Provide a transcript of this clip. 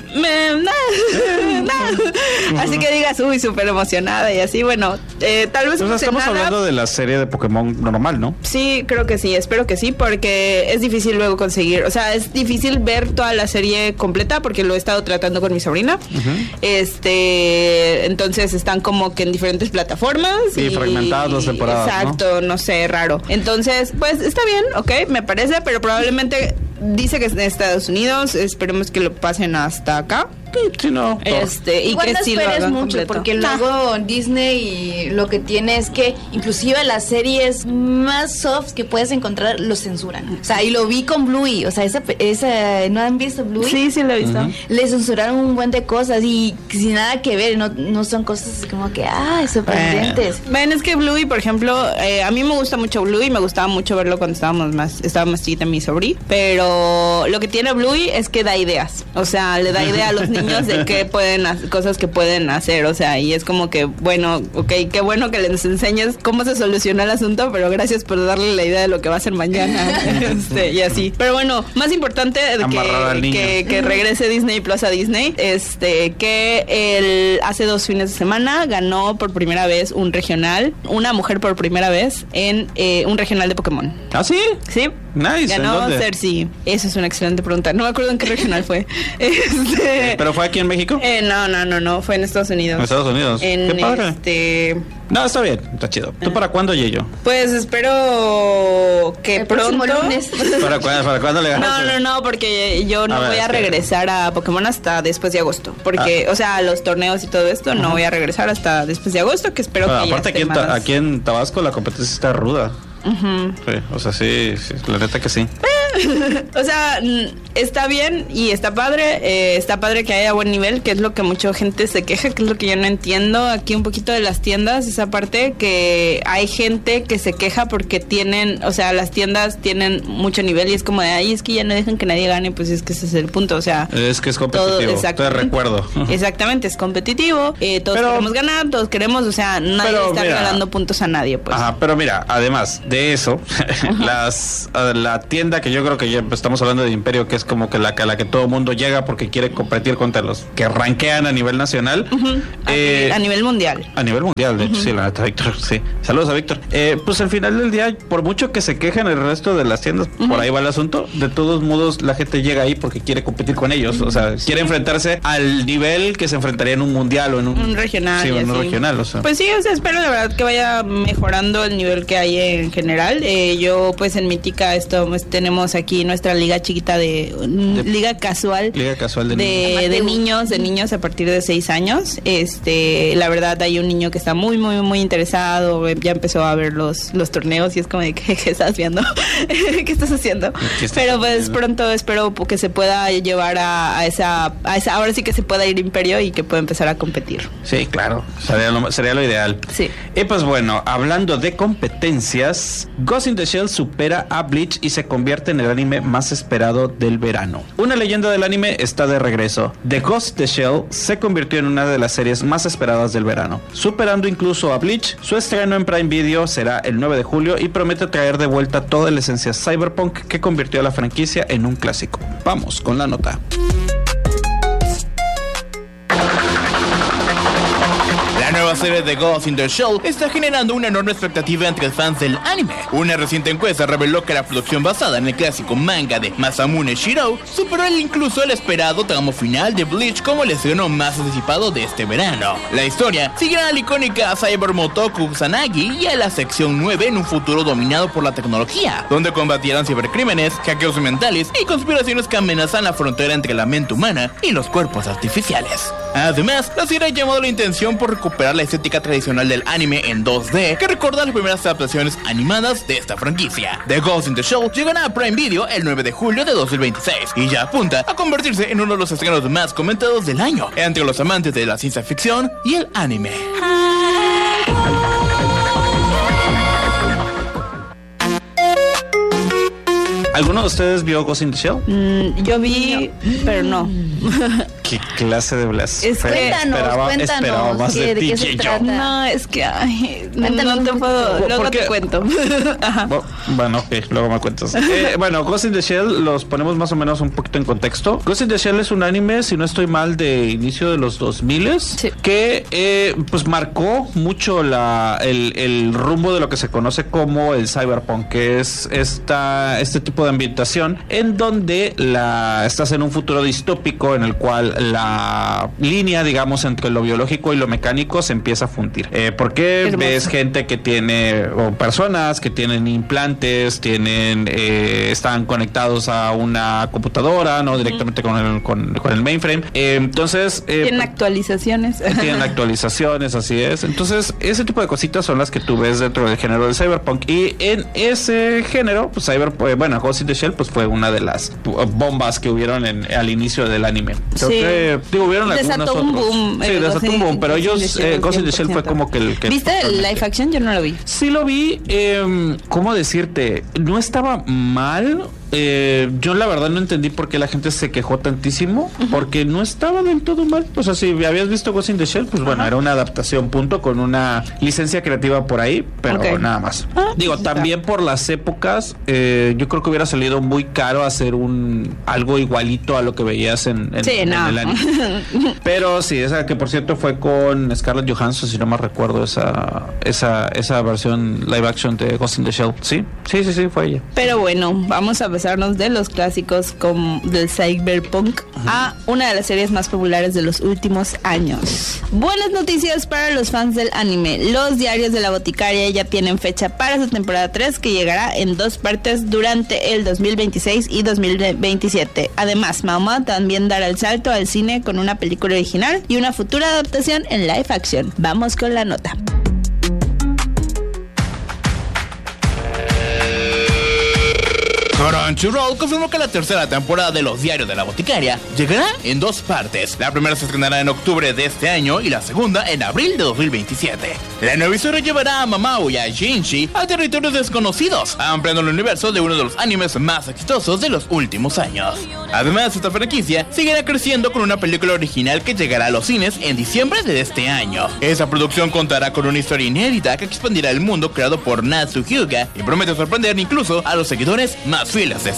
Así que digas, uy, súper emocionada y así, bueno, tal vez... estamos hablando de la serie de Pokémon normal, ¿no? Sí, creo que sí, espero que sí, porque es difícil luego conseguir, o sea, es difícil ver toda la serie completa, porque lo he estado tratando con mi sobrina. Entonces están como que en diferentes plataformas. Y fragmentadas las temporadas, exacto, no sé, raro. Entonces, pues está bien, ok, me parece, pero probablemente dice que es en Estados Unidos, esperemos que lo pasen hasta acá. Sí, no. Y que sí lo hagan mucho completo. Porque luego Disney lo que tiene es que inclusive las series más soft que puedes encontrar lo censuran. O sea, y lo vi con Bluey, o sea, esa ¿no han visto Bluey? Sí lo he visto. Le censuraron un buen de cosas y sin nada que ver, no son cosas como que sorprendentes. Bueno, es que Bluey, por ejemplo, a mí me gusta mucho Bluey, me gustaba mucho verlo cuando estaba más chiquita mi sobrina, pero lo que tiene Bluey es que da ideas, o sea, le da idea a los niños de qué pueden cosas que pueden hacer, o sea, y es como que, bueno, ok, qué bueno que les enseñes cómo se soluciona el asunto, pero gracias por darle la idea de lo que va a hacer mañana, y así. Pero bueno, más importante que regrese Disney Plus a Disney, que hace 2 fines de semana ganó por primera vez un regional, una mujer por primera vez en un regional de Pokémon. ¿Ah, sí? Sí. Nice. Ganó Cersei. Eso es una excelente pregunta. No me acuerdo en qué regional fue. ¿Pero fue aquí en México? No. Fue en Estados Unidos. ¿En Estados Unidos? Qué padre. No, está bien, está chido. ¿Tú para cuándo, Yeyo? Pues espero que el pronto. Lunes. ¿Para cuándo le ganas? No, porque yo no voy a regresar a Pokémon hasta después de agosto. Porque, o sea, los torneos y todo esto, no voy a regresar hasta después de agosto, que espero que aparte ya aquí en Tabasco la competencia está ruda. Sí, o sea, sí, la neta que sí. O sea, está bien y está padre. Está padre que haya buen nivel, que es lo que mucha gente se queja, que es lo que yo no entiendo aquí un poquito de las tiendas. Esa parte que hay gente que se queja porque tienen, o sea, las tiendas tienen mucho nivel y es como de, ay, es que ya no dejan que nadie gane. Pues es que ese es el punto, o sea, es que es competitivo, te recuerdo. Exactamente, es competitivo, todos queremos ganar, todos queremos, o sea, nadie está regalando puntos a nadie, pues. Ajá, pero mira, además de eso, la tienda que yo creo que ya estamos hablando de Imperio, que es como que la que todo el mundo llega porque quiere competir contra los que rankean a nivel nacional. A nivel mundial. A nivel mundial, de hecho, sí, la neta, Víctor, sí. Saludos a Víctor. Pues al final del día, por mucho que se quejen el resto de las tiendas, por ahí va el asunto, de todos modos la gente llega ahí porque quiere competir con ellos, o sea, quiere enfrentarse al nivel que se enfrentaría en un mundial o en un regional. Sí, en un regional, o sea. Pues sí, o sea, espero la verdad que vaya mejorando el nivel que hay en general. Yo pues en Mítica tenemos aquí nuestra liga chiquita de liga casual de niños a partir de 6 años. La verdad hay un niño que está muy muy muy interesado, ya empezó a ver los torneos y es como de ¿qué estás viendo? ¿Qué estás haciendo? Pero pues pronto espero que se pueda llevar a esa ahora sí que se pueda ir Imperio y que pueda empezar a competir. Sí, claro, sería lo ideal. Sí. Y pues bueno, hablando de competencias, Ghost in the Shell supera a Bleach y se convierte en el anime más esperado del verano. Una leyenda del anime está de regreso. The Ghost in the Shell se convirtió en una de las series más esperadas del verano, superando incluso a Bleach. Su estreno en Prime Video será el 9 de julio y promete traer de vuelta toda la esencia cyberpunk que convirtió a la franquicia en un clásico. Vamos con la nota. La nueva serie de Ghost in the Shell está generando una enorme expectativa entre fans del anime. Una reciente encuesta reveló que la producción basada en el clásico manga de Masamune Shirow superó incluso el esperado tramo final de Bleach como el estreno más anticipado de este verano. La historia seguirá a la icónica Cybermotoku Kusanagi y a la sección 9 en un futuro dominado por la tecnología, donde combatirán cibercrímenes, hackeos mentales y conspiraciones que amenazan la frontera entre la mente humana y los cuerpos artificiales. Además, la serie ha llamado la intención por recuperar la estética tradicional del anime en 2D que recuerda las primeras adaptaciones animadas de esta franquicia. The Ghost in the Shell llegará a Prime Video el 9 de julio de 2026 y ya apunta a convertirse en uno de los estrenos más comentados del año entre los amantes de la ciencia ficción y el anime. ¿Alguno de ustedes vio Ghost in the Shell? Yo vi, pero no. ¿Qué clase de blasfemia? Cuéntanos más de qué se trata. No, es que no te puedo. Luego te cuento. Ajá. Bueno, ok, luego me cuentas. Bueno, Ghost in the Shell los ponemos más o menos un poquito en contexto. Ghost in the Shell es un anime, si no estoy mal, de inicio de los 2000s, sí, que pues marcó mucho el rumbo de lo que se conoce como el cyberpunk, que es este tipo de ambientación en donde estás en un futuro distópico en el cual la línea, digamos, entre lo biológico y lo mecánico se empieza a fundir. Porque ves gente que tiene, o personas que tienen implantes, están conectados a una computadora, no directamente con el mainframe. Entonces tienen actualizaciones. Tienen actualizaciones, así es. Entonces ese tipo de cositas son las que tú ves dentro del género del cyberpunk, y en ese género, pues Ghost in the Shell pues fue una de las bombas que hubieron al inicio del anime. Creo que hubieron algunos otros. Desató un boom, pero ellos Ghost in the Shell fue como que el que... ¿Viste el live action? Yo no lo vi. Sí lo vi. ¿Cómo decirte? No estaba mal. Yo la verdad no entendí por qué la gente se quejó tantísimo, porque no estaba del todo mal. O sea, si habías visto Ghost in the Shell, pues bueno, era una adaptación, punto, con una licencia creativa por ahí, pero nada más. Digo, también por las épocas, yo creo que hubiera salido muy caro hacer algo igualito a lo que veías en el anime. Pero sí, esa que por cierto fue con Scarlett Johansson, si no me recuerdo, esa versión live action de Ghost in the Shell. Sí, fue ella. Pero bueno, vamos a pasarnos de los clásicos del cyberpunk a una de las series más populares de los últimos años. Buenas noticias para los fans del anime. Los Diarios de la Boticaria ya tienen fecha para su temporada 3, que llegará en 2 partes durante el 2026 y 2027. Además, Mama también dará el salto al cine con una película original y una futura adaptación en live action. Vamos con la nota. Crunchyroll confirmó que la tercera temporada de Los Diarios de la Boticaria llegará en 2 partes. La primera se estrenará en octubre de este año y la segunda en abril de 2027. La nueva historia llevará a Mamao y a Shinji a territorios desconocidos, ampliando el universo de uno de los animes más exitosos de los últimos años. Además, esta franquicia seguirá creciendo con una película original que llegará a los cines en diciembre de este año. Esa producción contará con una historia inédita que expandirá el mundo creado por Natsu Hyuga y promete sorprender incluso a los seguidores más fieles de